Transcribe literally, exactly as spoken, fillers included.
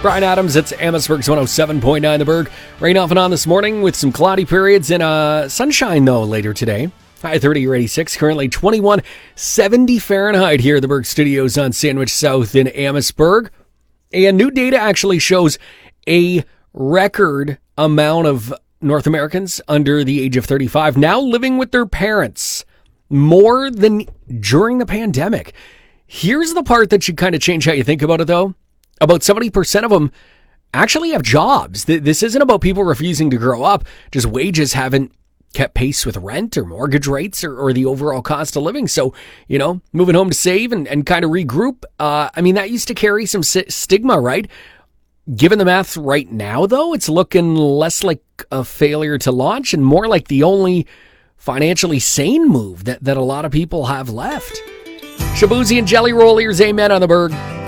Brian Adams, it's Amherstburg's one oh seven point nine The Berg. Rain off and on this morning with some cloudy periods and uh, sunshine, though, later today. High thirty or eighty-six, currently twenty-one seventy Fahrenheit here at the Berg Studios on Sandwich South in Amherstburg. And new data actually shows a record amount of North Americans under the age of thirty-five now living with their parents, more than during the pandemic. Here's the part that should kind of change how you think about it, though. About seventy percent of them actually have jobs. This isn't about people refusing to grow up, just wages haven't kept pace with rent or mortgage rates or, or the overall cost of living. So, you know, moving home to save and, and kind of regroup. Uh, I mean, that used to carry some st- stigma, right? Given the math right now, though, it's looking less like a failure to launch and more like the only financially sane move that, that a lot of people have left. Shabuzi and Jelly Roll, here's Amen on the Berg.